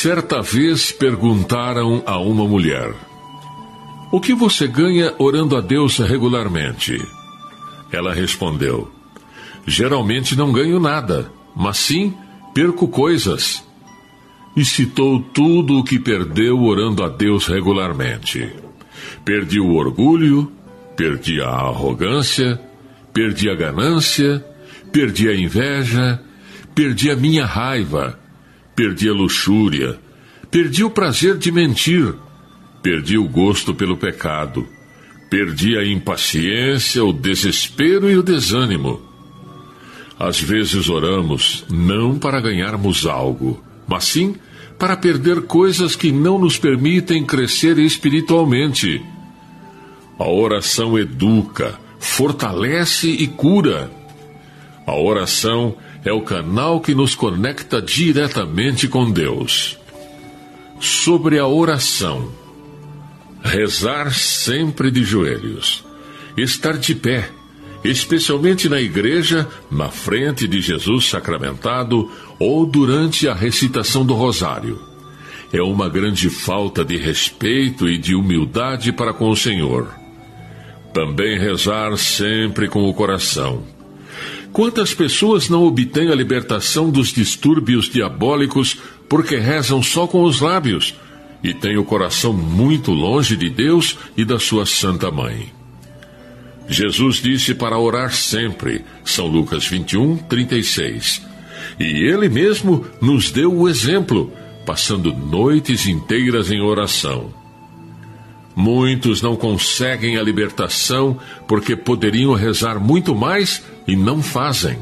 Certa vez perguntaram a uma mulher: o que você ganha orando a Deus regularmente? Ela respondeu: geralmente não ganho nada, mas sim perco coisas. E citou tudo o que perdeu orando a Deus regularmente. Perdi o orgulho, perdi a arrogância, perdi a ganância, perdi a inveja, perdi a minha raiva, perdi a luxúria, perdi o prazer de mentir, perdi o gosto pelo pecado, perdi a impaciência, o desespero e o desânimo. Às vezes oramos não para ganharmos algo, mas sim para perder coisas que não nos permitem crescer espiritualmente. A oração educa, fortalece e cura. A oração é o canal que nos conecta diretamente com Deus. Sobre a oração: rezar sempre de joelhos, estar de pé, especialmente na igreja, na frente de Jesus sacramentado ou durante a recitação do rosário. É uma grande falta de respeito e de humildade para com o Senhor. Também rezar sempre com o coração. Quantas pessoas não obtêm a libertação dos distúrbios diabólicos porque rezam só com os lábios e têm o coração muito longe de Deus e da sua Santa Mãe? Jesus disse para orar sempre, São Lucas 21:36. E Ele mesmo nos deu o exemplo, passando noites inteiras em oração. Muitos não conseguem a libertação porque poderiam rezar muito mais e não fazem.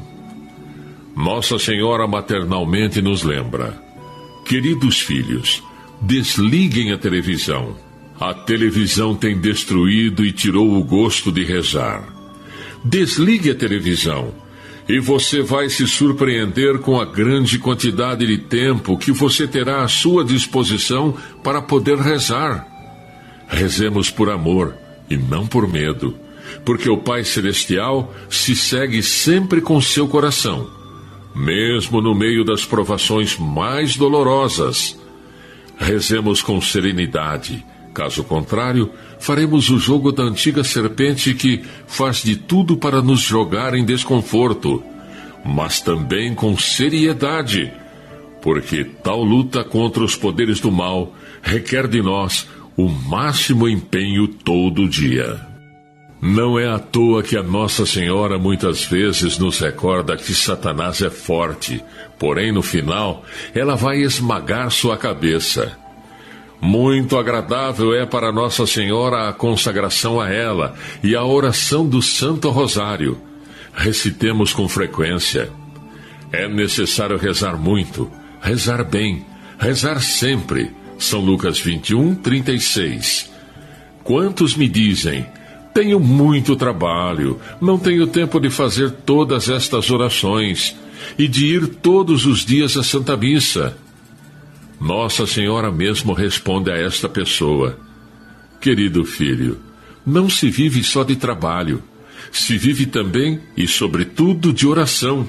Nossa Senhora maternalmente nos lembra: queridos filhos, desliguem a televisão. A televisão tem destruído e tirou o gosto de rezar. Desligue a televisão e você vai se surpreender com a grande quantidade de tempo que você terá à sua disposição para poder rezar. Rezemos por amor e não por medo, porque o Pai Celestial se segue sempre com seu coração, mesmo no meio das provações mais dolorosas. Rezemos com serenidade, caso contrário, faremos o jogo da antiga serpente que faz de tudo para nos jogar em desconforto, mas também com seriedade, porque tal luta contra os poderes do mal requer de nós o máximo empenho todo dia. Não é à toa que a Nossa Senhora muitas vezes nos recorda que Satanás é forte, porém no final ela vai esmagar sua cabeça. Muito agradável é para Nossa Senhora a consagração a ela e a oração do Santo Rosário. Recitemos com frequência. É necessário rezar muito, rezar bem, rezar sempre. São Lucas 21:36. Quantos me dizem: tenho muito trabalho, não tenho tempo de fazer todas estas orações e de ir todos os dias à Santa Missa? Nossa Senhora mesmo responde a esta pessoa: querido filho, não se vive só de trabalho, se vive também e sobretudo de oração.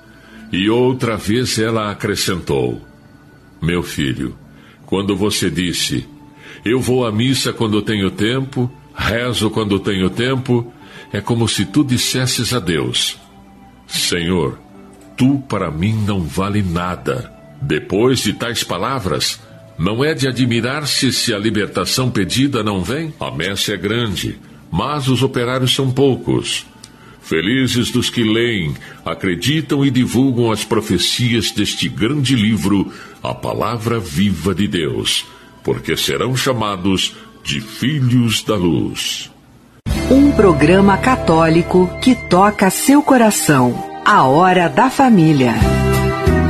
E outra vez ela acrescentou: meu filho, quando você disse, eu vou à missa quando tenho tempo, rezo quando tenho tempo, é como se tu dissesses a Deus: Senhor, tu para mim não vale nada. Depois de tais palavras, não é de admirar-se se a libertação pedida não vem? A messe é grande, mas os operários são poucos. Felizes dos que leem, acreditam e divulgam as profecias deste grande livro, a Palavra Viva de Deus, porque serão chamados de filhos da luz. Um programa católico que toca seu coração. A Hora da Família.